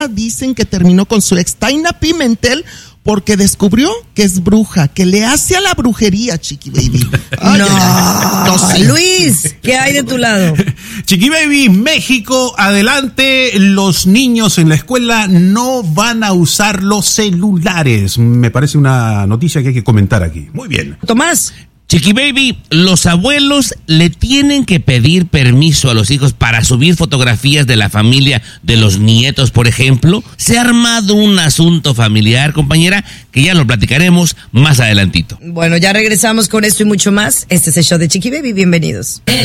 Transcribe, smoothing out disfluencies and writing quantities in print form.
hija dicen que terminó con su ex Taina Pimentel porque descubrió que es bruja, que le hace a la brujería, Chiqui Baby. Ay, no, sí. Luis, ¿qué hay de tu lado? Chiqui Baby, México, adelante, los niños en la escuela no van a usar los celulares. Me parece una noticia que hay que comentar aquí. Muy bien. Tomás. Chiqui Baby, los abuelos le tienen que pedir permiso a los hijos para subir fotografías de la familia de los nietos, por ejemplo. Se ha armado un asunto familiar, compañera, que ya lo platicaremos más adelantito. Bueno, ya regresamos con esto y mucho más. Este es el show de Chiqui Baby, bienvenidos.